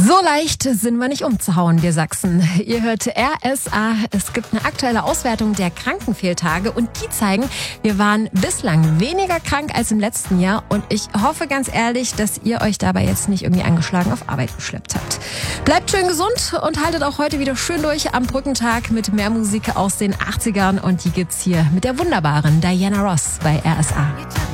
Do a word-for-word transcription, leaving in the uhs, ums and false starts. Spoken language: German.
So leicht sind wir nicht umzuhauen, wir Sachsen. Ihr hört R S A. Es gibt eine aktuelle Auswertung der Krankenfehltage und die zeigen, wir waren bislang weniger krank als im letzten Jahr. Und ich hoffe ganz ehrlich, dass ihr euch dabei jetzt nicht irgendwie angeschlagen auf Arbeit geschleppt habt. Bleibt schön gesund und haltet auch heute wieder schön durch am Brückentag mit mehr Musik aus den achtzigern. Und die gibt's hier mit der wunderbaren Diana Ross bei R S A.